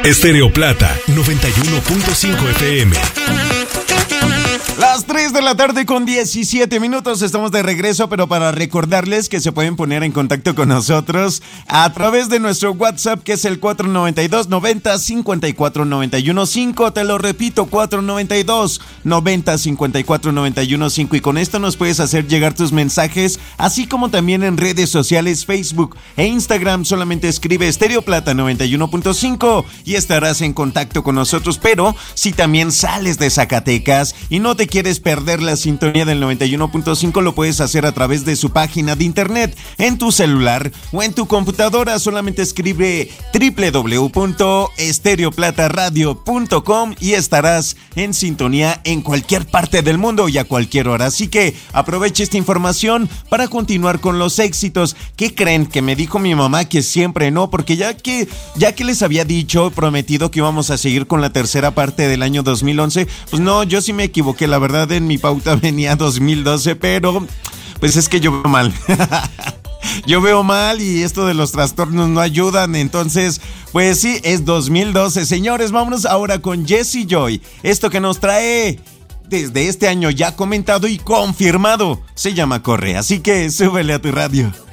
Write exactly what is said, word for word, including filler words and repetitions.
Estéreo Plata, noventa y uno punto cinco F M. Las tres de la tarde con diecisiete minutos, estamos de regreso, pero para recordarles que se pueden poner en contacto con nosotros a través de nuestro WhatsApp, que es el cuatro nueve dos, noventa, cincuenta y cuatro noventa y uno cinco, te lo repito, cuatro nueve dos, noventa, cincuenta y cuatro noventa y uno cinco, y con esto nos puedes hacer llegar tus mensajes, así como también en redes sociales, Facebook e Instagram. Solamente escribe Estéreo Plata noventa y uno punto cinco y estarás en contacto con nosotros. Pero si también sales de Zacatecas y no te quieres perder la sintonía del noventa y uno punto cinco, lo puedes hacer a través de su página de internet, en tu celular o en tu computadora. Solamente escribe doble u doble u doble u punto estéreo plata radio punto com y estarás en sintonía en cualquier parte del mundo y a cualquier hora. Así que aproveche esta información para continuar con los éxitos. ¿Qué creen? Que me dijo mi mamá que siempre no, porque ya que, ya que les había dicho, prometido que íbamos a seguir con la tercera parte del año dos mil once, pues no, yo sí me equivoqué. La verdad, en mi pauta venía dos mil doce, pero pues es que yo veo mal. Yo veo mal y esto de los trastornos no ayudan. Entonces, pues sí, es dos mil doce. Señores, vámonos ahora con Jessie Joy. Esto que nos trae desde este año ya comentado y confirmado se llama Corre. Así que súbele a tu radio.